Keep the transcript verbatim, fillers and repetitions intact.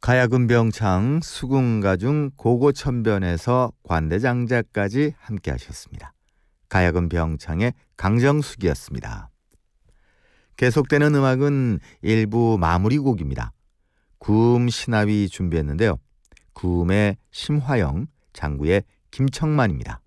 가야금병창, 수궁가중, 고고천변에서 관대장자까지 함께 하셨습니다. 가야금병창의 강정숙이었습니다. 계속되는 음악은 일부 마무리곡입니다. 구음 신하위 준비했는데요. 구음의 심화영, 장구의 김청만입니다.